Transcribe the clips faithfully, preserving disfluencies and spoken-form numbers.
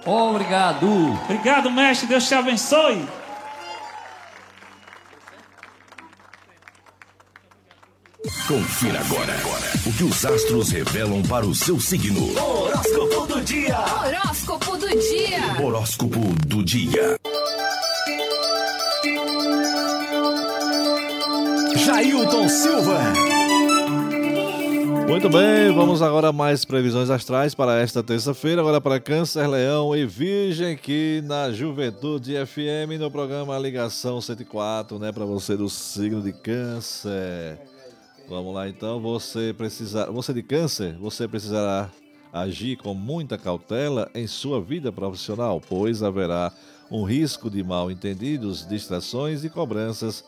Obrigado. Obrigado, mestre. Deus te abençoe. Confira agora, agora o que os astros revelam para o seu signo. Horóscopo do dia. Horóscopo do dia. Horóscopo do dia. Jailton Silva. Muito bem, vamos agora a mais previsões astrais para esta terça-feira. Agora para Câncer, Leão e Virgem, aqui na Juventude F M, no programa Ligação cento e quatro, né? Para você do signo de Câncer. Vamos lá então, você precisar, você de Câncer, você precisará agir com muita cautela em sua vida profissional, pois haverá um risco de mal-entendidos, distrações e cobranças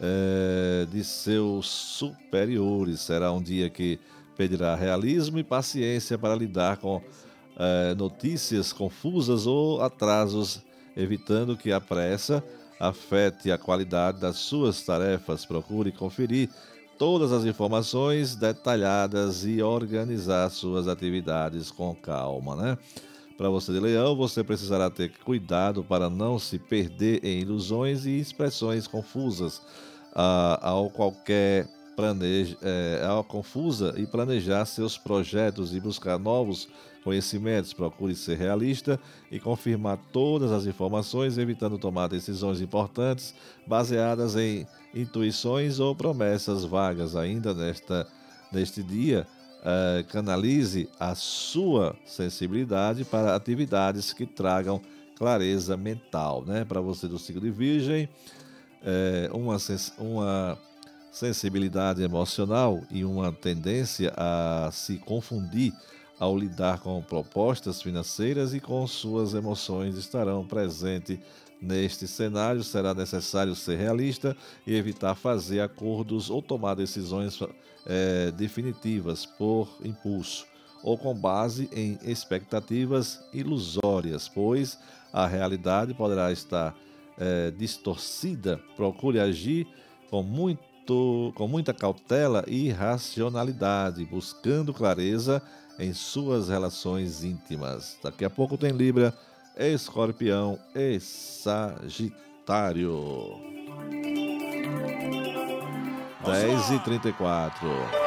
é, de seus superiores. Será um dia que pedirá realismo e paciência para lidar com é, notícias confusas ou atrasos, evitando que a pressa afete a qualidade das suas tarefas. Procure conferir todas as informações detalhadas e organizar suas atividades com calma, né? Para você de Leão, você precisará ter cuidado para não se perder em ilusões e expressões confusas ah, ao qualquer planeja, é, ao confusa e planejar seus projetos e buscar novos conhecimentos. Procure ser realista e confirmar todas as informações, evitando tomar decisões importantes baseadas em intuições ou promessas vagas. Ainda nesta, neste dia, eh, canalize a sua sensibilidade para atividades que tragam clareza mental, né? Para você do signo de Virgem, eh, uma, sens- uma sensibilidade emocional e uma tendência a se confundir ao lidar com propostas financeiras e com suas emoções estarão presentes neste cenário. Será necessário ser realista e evitar fazer acordos ou tomar decisões é, definitivas por impulso ou com base em expectativas ilusórias, pois a realidade poderá estar é, distorcida. Procure agir com muito com muita cautela e racionalidade, buscando clareza em suas relações íntimas. Daqui a pouco tem Libra, Escorpião e Sagitário. dez e trinta e quatro.